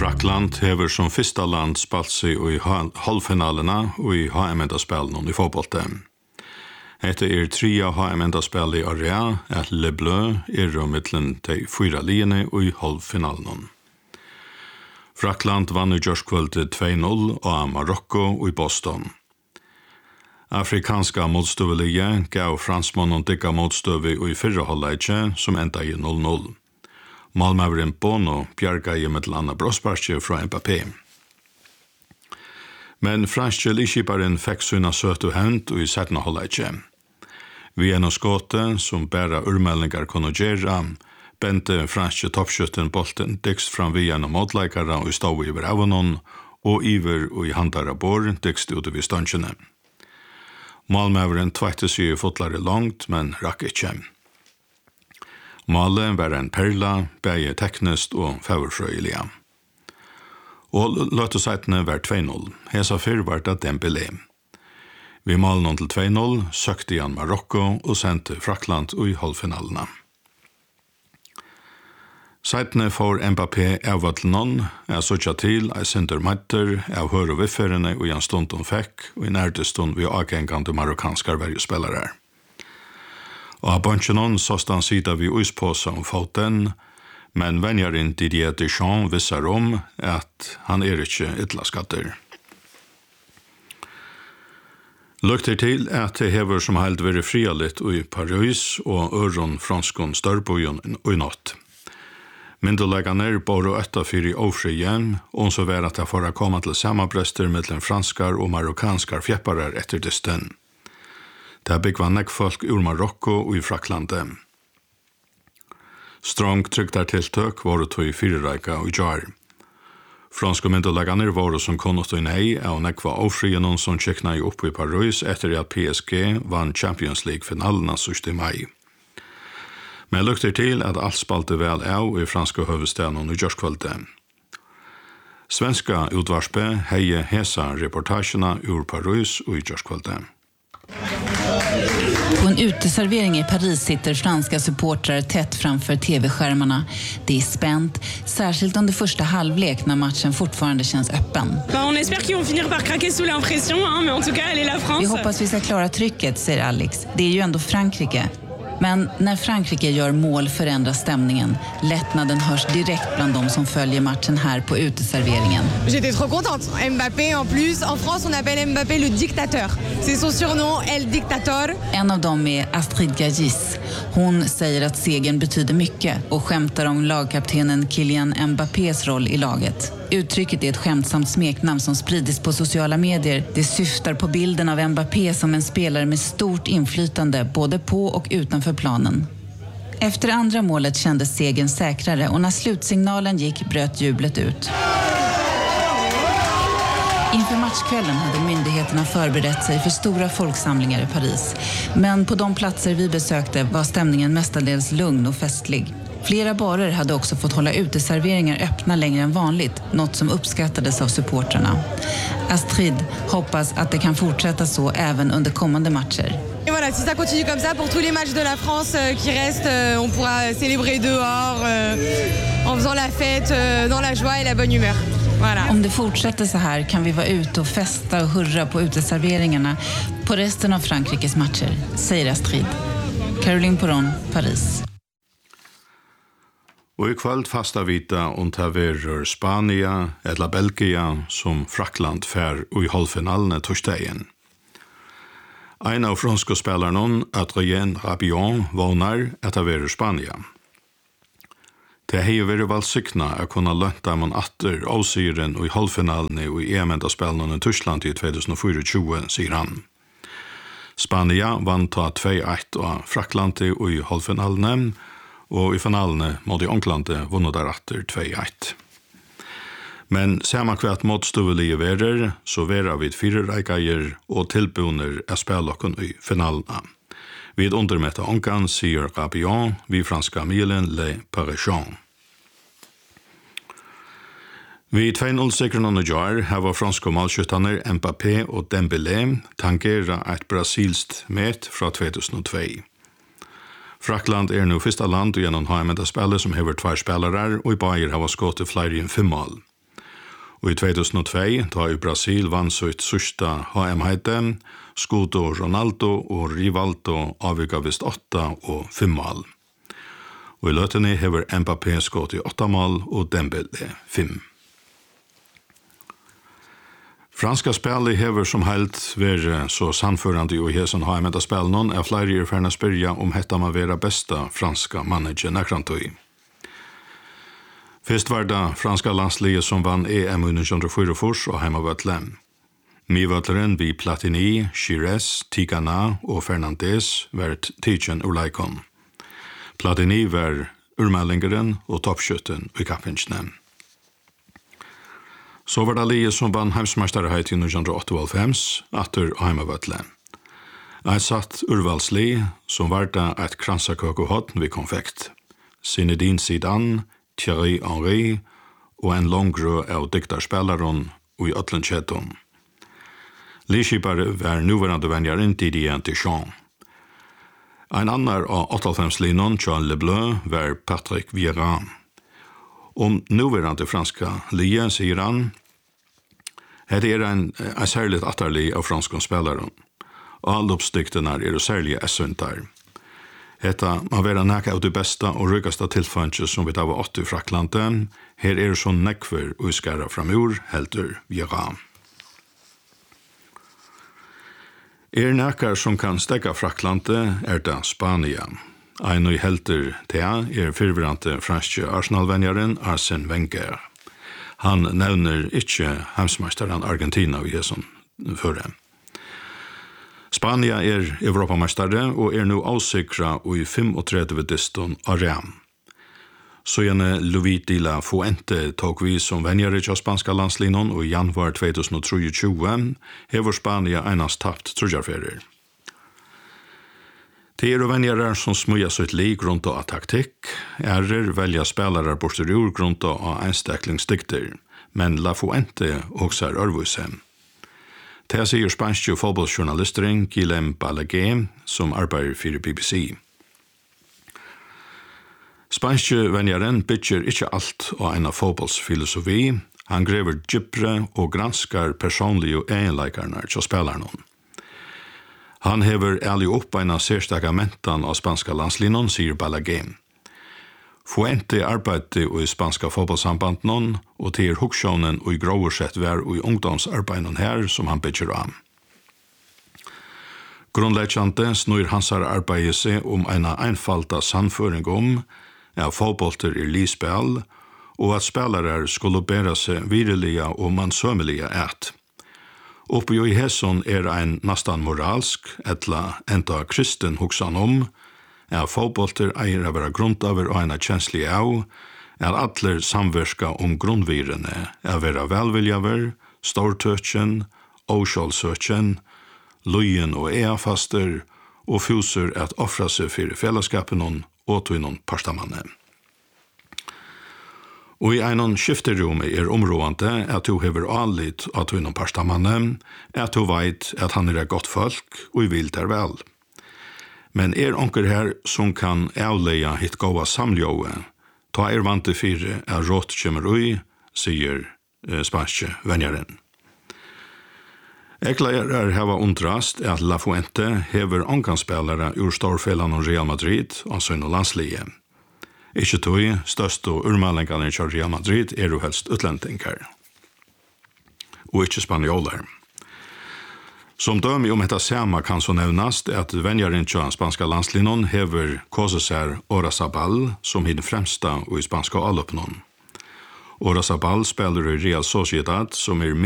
Frakland hever som första land spalt sig i halvfinalerna och i HM-endaspelen i fotbollen. Etter trea HM-endaspel i area at Le Bleu mittlen de 4 liene og i halvfinalen. Frakland vann i Gjørskvölde 2-0 av Marokko og i Boston. Afrikanska motstøvelige gav fransmannen digga motstøve og i fyrre halvleitje som enda i 0-0. Malmøveren Bono bjerga i med Anna Brosbarsje fra Mbappé. Men franske likiparen fikk sina søte hent og i 17. halvleitje. Vi en skåte som bæra urmeldingar kunne gjøre, bente franske toppskjøtten bolten dykst fram vi gjennom motleikere og stå over avanon, og iver og i handara bor dykst ute vid stønsjene. Malmøveren tvekte seg fotlare langt, men rakk ikke. Malen var en perla, begge teknisk og favorfrøyelige. Og løteseitene var 2-0. Hesa fyrr var det Dembélé. Vi malen til 2-0, søkte igjen Marokko og sendte Frakland i halvfinalene. Seitene får Mbappé avvatlenon, søkja til ei sinter matter av høre vifferene og en stund hun fikk, og i nærtestund vi avgengande marokkanskar verjespillere. Og av bunchenon såst han sida vi uispåsa om foten, men venjarin Didier Deschamps vissar om at han ikke ytla skatter. Lukter til at det hever som held vært frialigt i Paris og øron franskon størrbøyen i natt. Myndelegane bor og øttafyr i ofrige, og så var at det får komme til samarbrester mellom franskar og marokkanskar fjepparar etter dysten. Det byggva nekkfolk ur Marokko og i Fraklande. Strong trygdartiltøk var det i fyrirreika og i jar. Franske myndelegane var som kunne stå nei av nekva ofrige som kjekna opp i Paris etter at PSG vann Champions League-finalene 6. mai. Men lukter til at alt spalte vel av i franske høvestaden i Gjørskvölde. Svenska utvarspe heie hesa reportasjena ur Paris og i Gjørskvölde. På en uteservering i Paris sitter franska supportrar tätt framför tv-skärmarna. Det är spänt, särskilt under första halvlek när matchen fortfarande känns öppen. On espère qu'ils vont finir par craquer sous l'impression, mais en tout cas, elle est la France. Vi hoppas vi ska klara trycket, säger Alex. Det är ju ändå Frankrike. Men när Frankrike gör mål förändras stämningen. Lättnaden hörs direkt bland de som följer matchen här på uteserveringen. J'étais trop contente. Mbappé en plus. En France on appelle Mbappé le dictateur. C'est son surnom, El Dictator. En av dem är Astrid Gagis. Hon säger att segern betyder mycket och skämtar om lagkaptenen Kylian Mbappés roll i laget. Uttrycket är ett skämtsamt smeknamn som sprids på sociala medier. Det syftar på bilden av Mbappé som en spelare med stort inflytande både på och utanför planen. Efter andra målet kändes segern säkrare och när slutsignalen gick bröt jublet ut. Inför matchkvällen hade myndigheterna förberett sig för stora folksamlingar i Paris. Men på de platser vi besökte var stämningen mestadels lugn och festlig. Flera barer hade också fått hålla uteserveringar öppna längre än vanligt, något som uppskattades av supportrarna. Astrid hoppas att det kan fortsätta så även under kommande matcher. Et voilà, si ça continue comme ça pour tous les matchs de la France qui restent, on pourra célébrer dehors en faisant la fête dans la joie et la bonne humeur. Voilà. Om det fortsätter så här kan vi vara ute och festa och hurra på uteserveringarna på resten av Frankrikes matcher, säger Astrid. Caroline Poron, Paris. Og i kveld fasta vita om det verur Spania eller Belgia som Frakland fær i halvfinalene torsdagen. Ein av franske spelerne, Adrien Rabiot, vånar at det verur Spania. Det har vært valgsykna å kunne lønta man atter avsyren i halvfinalene og i EM-endaspelene i Tyskland i 2024, sier han. Spania vann ta 2-1 av Frakland i halvfinalene, og i finalene måtte Ånglande vunnet der atter 2-1. Men samme kvart motstøvelige verer, så verer vi 4 reikeier og tilbuner av spillokken i finalene. Vi undermøtte Ångan, sier Rabiot, vi franska Milen Le Parisien. Vi 2-0-sikrene i jar har franske målskyttene Mbappé og Dembélé tangera et brasilskt met fra 2002. Frakland nu första land gjennom HM-endaspillet som hever 2 spelare og i Bayer har skått flere enn 5 mål. Og i 2002, da i Brasil vann sitt sørsta HM-heite, skoto Ronaldo og Rivaldo avvika vist 8 og 5 mål. Og i løtene hever Mbappé skått i 8 mål og Dembélé 5. Franska spellet hever som helt vært så sannførende i hesen HM-spillene er flere i ferdig spørre om hette må være beste franska manager nekrantøy. Først var det franska landsliget som vann EM under 1944 og heimavøtle. Mivøtleren vi Platini, Chires, Tigana og Fernandes var tidsen ur leikon. Platini var urmeldingeren og toppskjøtten i kappingsene. Så var det liget som vann heimsmesterheit i 1998, atter heimavøtle. Jeg satt urvalslig som var det et kransakøkohått vi konfekt. Zinedine Zidane, Thierry Henry og en langgrå av dyktarspilleren og i Øtlandkjeton. Lidskipare var nuvarande vennjaren Didier Deschamps. En annan av 98-linon, Charles Lebleu, var Patrick Vieira. Om nuvarande franska lie, sier han, det en særligt atterlig av franska spelaren. Alle oppstyktene særlige essuntar. Hetta må være nekka av det beste og ryggeste tilfanget som vi da var 80 i Fraklandet. Her så nekver og skæra framur, heldur Vieira. Nekkar som kan stegga Fraklandet det Spania. Ein og helter til fyrvirrande franske Arsenal-vennjaren Arsene Wenger. Han nevner ikke heimsmeisteren Argentina i hesson føre. Spania europamestare og nu avsikra i 35 diston av Real. Så gjerne Luis de la Fuente tok vi som vennjare til spanska landslinon og i januar 2023 hever Spania einast tapt trudjarferier. Det vennjare som smuja sitt lig grunnt av taktikk, velja spelare borterur grunnt av einstaklingsdikter, men la Fuente også ørvuse. Det sier spanske fotballjournalisteren Guillem Balaguer, som arbeider for BBC. Spanske vennjaren bytjer ikke alt av en fotballsfilosofi. Han grever djupre og granskar personlige egenleikarna til spelerne. Han hever ærlig opp en særstakke mentan av spanska landslinjen, sier Balaguer. Fuente arbeidde i spanska fotballsambanden, og til huksjonen og i grovsett var i ungdomsarbeiden her som han bytjer av. Grunnleggjante snur hansar arbeid seg om en einfalda sannføring av fotbollter lispel, og at spelare skulle bæra seg virkelige og mansømelige et. Oppi i hesson en nastan moralsk, etla enda kristen hoksan fotbollter eier å være grunntaver og en kjenslig av, alle samverska grunnvirene, være velviljaver, stortøtjen, åskjolsøtjen, løyen og eafaster, og fuser at offra seg for fellesskapen og tøynon parstamannen. Og i einon skifterom områdende at du hever anlitt av tøynon parstamannen, at du veit at han godt folk og vil der vel. Men onker her som kan avleia hitt gåa samljóe, ta vant til fire rått kjemmer ui, sier spanske vennjaren. Ekleier hava undrast at La Fuente hever onkanspelare ur storfelan og Real Madrid og sønn og landslige. Ikke tog, størst og urmalengane til Real Madrid jo helst utlendingar. Og ikke spanjoler. Som dømi dette sama kan så nevnast at vennjaren til spanska landslinjen hever Kosesar Orazabal som hinn fremsta og i spanska allupnon. Orazabal spiller i Real Sociedad som